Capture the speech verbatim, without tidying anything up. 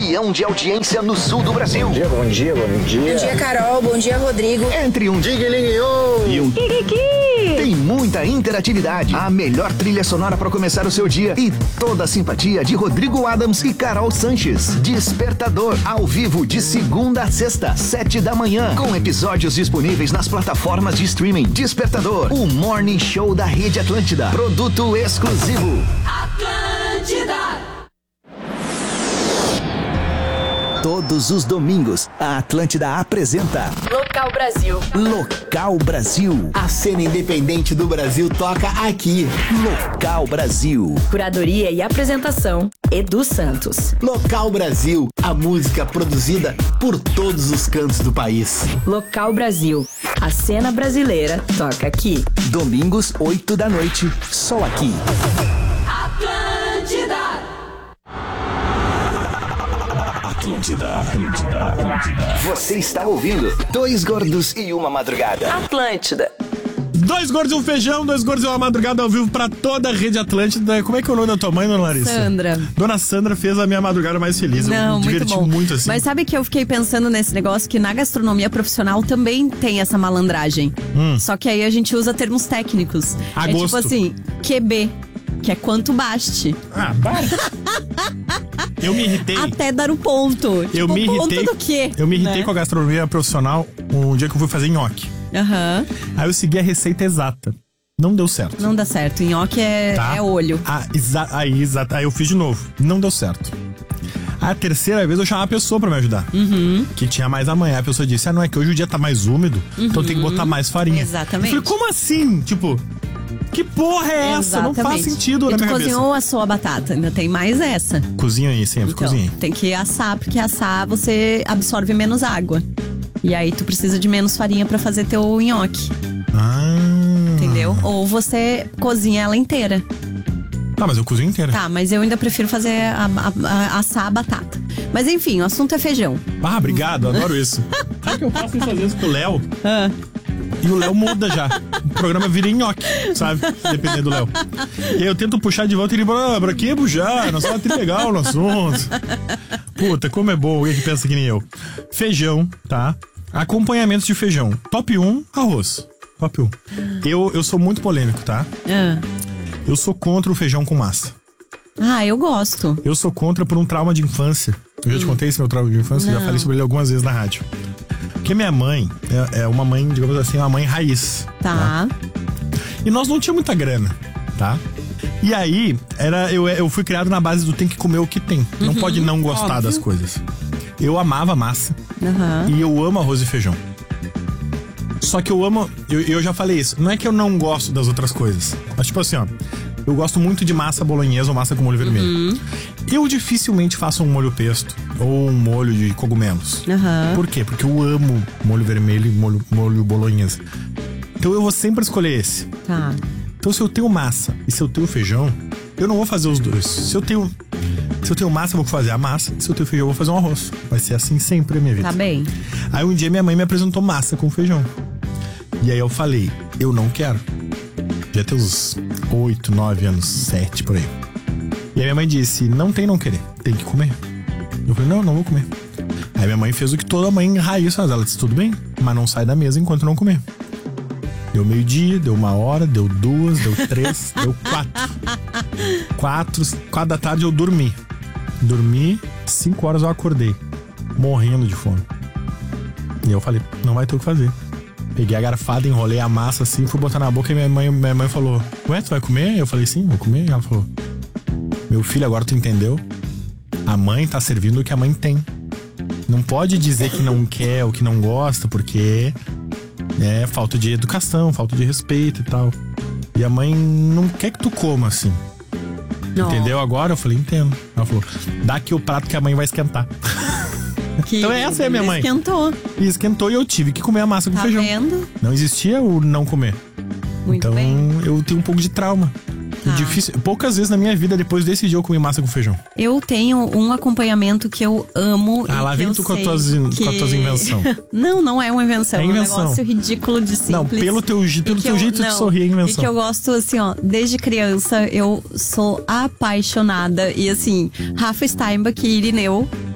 campeão de audiência no sul do Brasil. Bom dia, bom dia, bom dia. Bom dia, Carol. Bom dia, Rodrigo. Entre um Digue-Lingue-O e um Kikiki. Tem muita interatividade. A melhor trilha sonora para começar o seu dia e toda a simpatia de Rodrigo Adams e Carol Sanches. Despertador, ao vivo de segunda a sexta, sete da manhã, com episódios disponíveis nas plataformas de streaming. Despertador, o morning show da Rede Atlântida. Produto exclusivo. Atlântida. Todos os domingos, a Atlântida apresenta Local Brasil. Local Brasil. A cena independente do Brasil toca aqui. Local Brasil. Curadoria e apresentação, Edu Santos. Local Brasil, a música produzida por todos os cantos do país. Local Brasil. A cena brasileira toca aqui. Domingos, oito da noite, só aqui. Atlântida. Atlântida, Atlântida, Atlântida. Você está ouvindo Dois Gordos e Uma Madrugada. Atlântida. Dois gordos e um feijão, dois gordos e uma madrugada ao vivo pra toda a Rede Atlântida. Como é que é o nome da tua mãe, dona Larissa? Sandra. Dona Sandra fez a minha madrugada mais feliz. Não, eu me diverti muito, bom. muito assim. Mas sabe que eu fiquei pensando nesse negócio que na gastronomia profissional também tem essa malandragem. Hum. Só que aí a gente usa termos técnicos. A é gosto. tipo assim, Q B, que é quanto baste. Ah, para. Eu me irritei. Até dar o ponto. Eu tipo, me irritei. Ponto do quê? Eu me irritei né? com a gastronomia profissional um dia que eu fui fazer nhoque. Aham. Aí eu segui a receita exata. Não deu certo. Não dá certo. Nhoque é, Tá? é olho. Ah, exa- aí, exato. Aí eu fiz de novo. Não deu certo. A terceira vez eu chamei uma pessoa pra me ajudar. Uhum. Que tinha mais amanhã. A pessoa disse: ah, não, é que hoje o dia tá mais úmido, uhum. então tem que botar mais farinha. Exatamente. Eu falei: como assim? Tipo, que porra é essa? Exatamente. Não faz sentido e na tu minha cozinhou a sua batata, ainda tem mais essa. cabeça. Cozinha aí, sempre Então, cozinha. tem que assar, porque assar você absorve menos água. E aí tu precisa de menos farinha pra fazer teu nhoque. Ah. Entendeu? Ou você cozinha ela inteira. Tá, mas eu cozinho inteira. Tá, mas eu ainda prefiro fazer a, a, a, assar a batata. Mas enfim, o assunto é feijão. Ah, obrigado, adoro isso. Sabe que eu faço isso às vezes com o Léo? Ah. E o Léo muda já. O programa vira nhoque, sabe? Dependendo do Léo. E aí eu tento puxar de volta e ele fala: ah, pra que puxar? Nós somos legal no assunto. Puta, como é bom alguém que pensa que nem eu. Feijão, tá? Acompanhamentos de feijão. Top um, arroz. Top um. Eu, eu sou muito polêmico, tá? Ah. Eu sou contra o feijão com massa. Ah, eu gosto. Eu sou contra por um trauma de infância. Eu já te contei esse meu trauma de infância? Eu já falei sobre ele algumas vezes na rádio. Porque minha mãe é, é uma mãe, digamos assim, uma mãe raiz. Tá. Tá? E nós não tínhamos muita grana, tá? E aí, era, eu, eu fui criado na base do tem que comer o que tem. Não Uhum, pode não gostar óbvio. das coisas. Eu amava massa. Uhum. E eu amo arroz e feijão. Só que eu amo... Eu, eu já falei isso. Não é que eu não gosto das outras coisas. Mas tipo assim, ó. Eu gosto muito de massa bolonhesa ou massa com molho vermelho. Uhum. Eu dificilmente faço um molho pesto ou um molho de cogumelos. Uhum. Por quê? Porque eu amo molho vermelho e molho, molho bolonhesa. Então eu vou sempre escolher esse. Tá. Então se eu tenho massa e se eu tenho feijão, eu não vou fazer os dois. Se eu tenho, se eu tenho massa, eu vou fazer a massa. Se eu tenho feijão, eu vou fazer um arroz. Vai ser assim sempre a minha vida. Tá bem. Aí um dia minha mãe me apresentou massa com feijão. E aí eu falei: eu não quero. Já tem uns oito, nove anos, sete por aí. E aí minha mãe disse: não tem não querer, tem que comer. Eu falei: não, não vou comer. Aí minha mãe fez o que toda mãe raiz faz. Ela disse: tudo bem, mas não sai da mesa enquanto não comer. Deu meio-dia, deu uma hora, deu duas, deu três, deu quatro. Quatro, quatro da tarde eu dormi. Dormi, cinco horas eu acordei, morrendo de fome. E eu falei: não vai ter o que fazer. Peguei a garfada, enrolei a massa assim, fui botar na boca e minha mãe, minha mãe falou: ué, tu vai comer? Eu falei: sim, vou comer. E ela falou: meu filho, agora tu entendeu? A mãe tá servindo o que a mãe tem. Não pode dizer que não quer ou que não gosta, porque é falta de educação, falta de respeito e tal. E a mãe não quer que tu coma assim. Não. Entendeu agora? Eu falei: entendo. Ela falou: dá aqui o prato que a mãe vai esquentar. Que Então essa é a minha mãe. Esquentou. E esquentou e eu tive que comer a massa com Tá feijão. vendo? Não existia o não comer. Muito então bem. eu tenho um pouco de trauma. Tá. Difícil. Poucas vezes na minha vida, depois desse dia, eu comi massa com feijão. Eu tenho um acompanhamento que eu amo. Ah, e lá que vem eu tu com as sei tuas, que... com as tuas invenções. Não, não é uma invenção. É invenção. É um negócio ridículo de simples. Não, pelo teu, pelo E que teu eu- jeito não, de sorrir é invenção. E que eu gosto, assim, ó, desde criança eu sou apaixonada. E assim, Rafa Steinbach e Irineu